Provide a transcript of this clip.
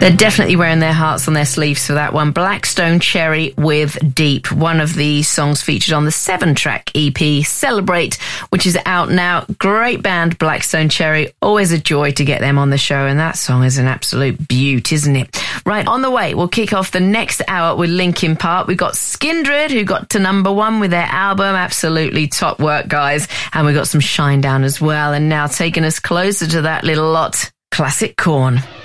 They're definitely wearing their hearts on their sleeves for that one. Black Stone Cherry with Deep, one of the songs featured on the 7-track EP Celebrate, which is out now. Great band, Black Stone Cherry. Always a joy to get them on the show, and that song is an absolute beaut, isn't it? Right, on the way, we'll kick off the next hour with Linkin Park. We've got Skindred, who got to number 1 with their album. Absolutely top work, guys. And we've got some Shinedown as well. And now taking us closer to that little lot, Classic Korn.